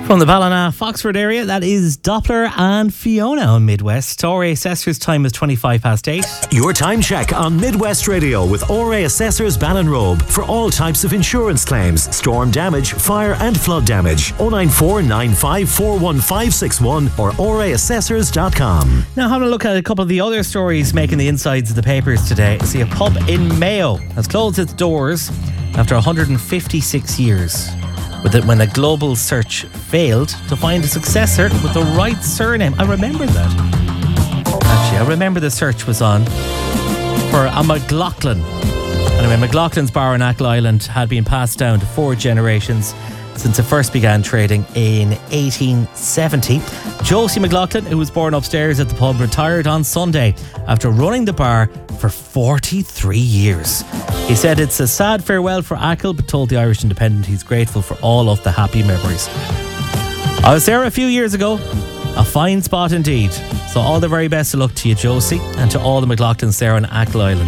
From the Ballina Foxford area, that is Doppler and Fiona on Midwest. ORA Assessors time is 8:25. Your time check on Midwest Radio with ORA Assessors Ballinrobe for all types of insurance claims, storm damage, fire and flood damage. 094 95 41561 or oraassessors.com. Now, having a look at a couple of the other stories making the insides of the papers today. See, a pub in Mayo has closed its doors after 156 years. When a global search failed to find a successor with the right surname. I remember that. Actually, I remember the search was on for a McLaughlin. Anyway, McLaughlin's Bar on Achill Island had been passed down to 4 generations since it first began trading in 1870. Josie McLaughlin, who was born upstairs at the pub, retired on Sunday after running the bar for 43 years. He said it's a sad farewell for Achill, but told the Irish Independent he's grateful for all of the happy memories. I was there a few years ago. A fine spot indeed. So all the very best of luck to you, Josie, and to all the McLaughlins there on Achill Island.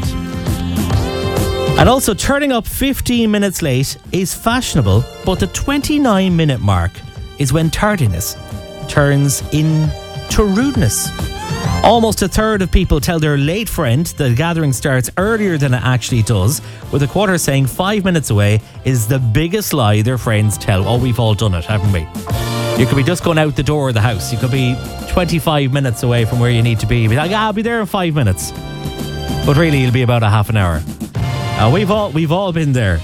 And also, turning up 15 minutes late is fashionable, but the 29-minute mark is when tardiness turns into rudeness. Almost a third of people tell their late friend that the gathering starts earlier than it actually does, with a quarter saying 5 minutes away is the biggest lie their friends tell. Oh, we've all done it, haven't we? You could be just going out the door of the house. You could be 25 minutes away from where you need to be. You'd be like, I'll be there in 5 minutes. But really, it'll be about a half an hour. We've all been there.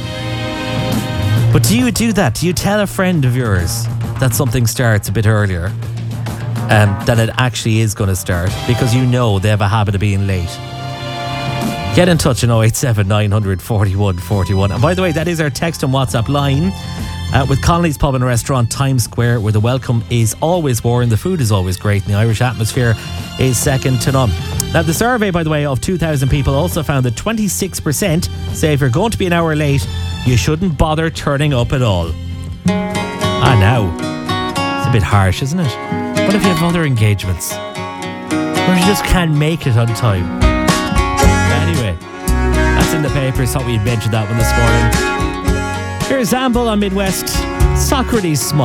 But do you do that? Do you tell a friend of yours that something starts a bit earlier than it actually is going to start, because you know they have a habit of being late? Get in touch on 087 900 41 41. And by the way, that is our text and WhatsApp line. With Connolly's Pub and Restaurant, Times Square, where the welcome is always warm, the food is always great, and the Irish atmosphere is second to none. Now, the survey, by the way, of 2,000 people also found that 26% say if you're going to be an hour late, you shouldn't bother turning up at all. Now, it's a bit harsh, isn't it? What if you have other engagements? Or you just can't make it on time? Anyway, that's in the papers. Thought we'd mention that one this morning. Here's Amble on Midwest. Socrates Smile.